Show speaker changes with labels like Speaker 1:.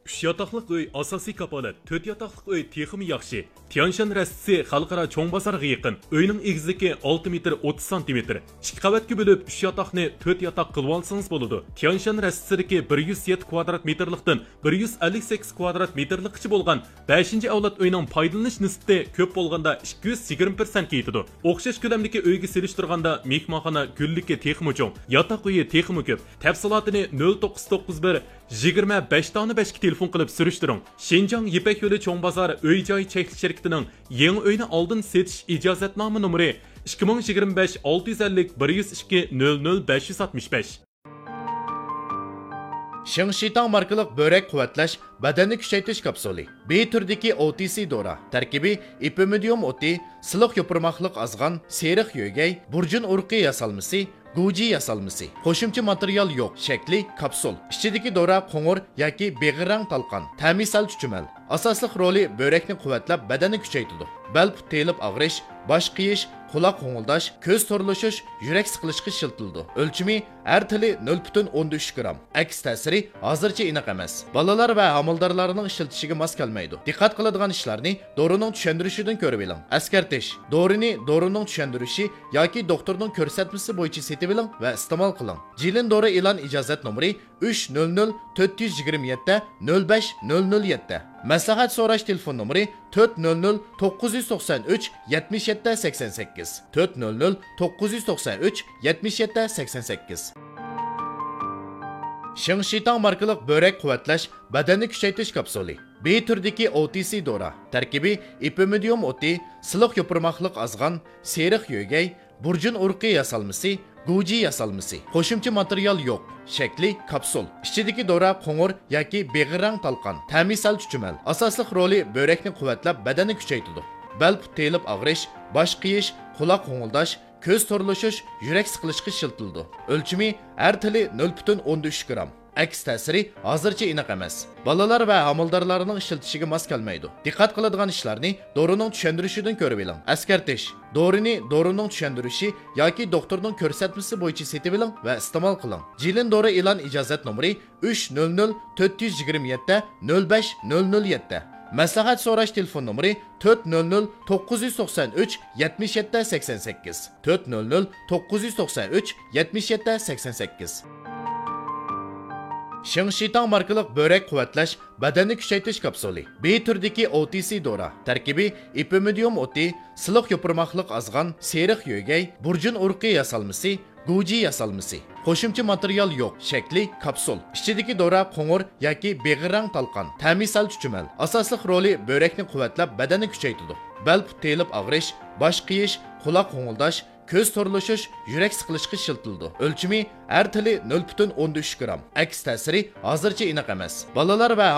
Speaker 1: 3 yataqlıq uy asosiy kapolat, 4 yataqlıq uy texmi yaxshi. Tianshan rastisi xalqaro cho'ng bozorga yaqin. Uyning egizligi 6 metr 30 cm. 2 qavatga bo'lib 3 yataqni 4 yataq qilib olsangiz bo'ladi. Tianshan rastisidagi 107 kvadrat metrlikdan 158 kvadrat metrlikcha bo'lgan 5-avlod uyning foydalanish nisbati ko'p bo'lganda 220% yetadi. O'xshash ko'lamdagi uyga selishtirganda mehmonxona gulligi texmi cho'ng, yataq uyi texmi ko'p. Tafsilotini 0991 25 tane 5 telefon qilib surishtiring. Shenjang Yipak yo'li cho'ng bozor uy-joy cheklik shirkatining yangi uyni oldin setish ijozatnoma nomeri 2025 650 102 00 565.
Speaker 2: Shingshitang markalik börek quvvatlash, badanni kuchaytirish kapsuli. B turdagi OTC dora. Tarkibi ipimidium oti, siliq yopirmoqlik azg'an, seriq yo'gay, burjun urqi yasalmasi, Guji yasalmasi. Qo'shimcha material yo'q. Shakli kapsul. Ichidagi dora qo'ng'ir yoki beg'irang talqon. Ta'misal chuchumal. Asosli roli börekni quvvatlab, badanni kuchaytiradi. Bel telib og'rish, bosh qiyish, quloq qo'ng'ildash, ko'z to'rlashish, yurak siqilishga shiltildi. O'lchimi har tili 0.13 gram. Aks ta'siri hozircha aniq emas. Bolalar va homildorlarning ishiltishiga mos kelmaydi. Diqqat qiladigan ishlarni dorining tushuntirishidan ko'rib oling. Askartish. Dorini dorining tushuntirishi yoki doktorning ko'rsatmasi bo'yicha setib oling va iste'mol qiling. Jilin dori e'lon ijozat nomeri 300 427 05007. Maslahat so'rash telefon nomeri 400 993 77 88. 400 993 77 88. Shingshitang markalik börek quvvatlash, badanni kuchaytirish kapsuli. B turdagi OTC dora. Tarkibi ipimidium oti, siliq yopirmoqlik azg'an, seriq yo'gay, burjun urqi yasalmasi, Guji yasalmasi. Qo'shimcha material yo'q. Shakli kapsul. Ichidagi dora qo'ng'ir yoki beg'irang talqon. Ta'misal chuchumal. Asosli roli börekni quvvatlab, badanni kuchaytiradi. Bel telib og'rish, bosh qiyish, quloq qo'ng'ildash, ko'z to'rlashish, yurak siqilishga shiltildi. O'lchimi har tili 0.13 gram. Aks ta'siri hozircha aniq emas. Bolalar va homildorlarning ishiltishiga mos kelmaydi. Diqqat qiladigan ishlarni dorining tushuntirishidan ko'rib oling. Askartish. Dorini dorining tushuntirishi yoki doktorning ko'rsatmasi bo'yicha setib oling va iste'mol qiling. Jilin dori e'lon ijozat nomeri 300 427 05007. Maslahat so'rash telefon nomeri 400 993 77 88. 400 993 77 88. Shingshitang markalik börek quvvatlash, badanni kuchaytirish kapsuli. B turdagi OTC dora. Tarkibi ipimidium oti, siliq yopirmoqlik azg'an, seriq yo'gay, burjun urqi yasalmasi, Guji yasalmasi. Qo'shimcha material yo'q. Shakli kapsul. Ichidagi dora qo'ng'ir yoki beg'irang talqon. Ta'misal chuchumal. Asosli roli börekni quvvatlab, badanni kuchaytiradi. Bel telib og'rish, bosh qiyish, quloq qo'ng'ildash, ko'z to'rlashish, yurak siqilishga shiltildi. O'lchimi har tili 0.13 gram. Aks ta'siri hozircha aniq emas. Bolalar va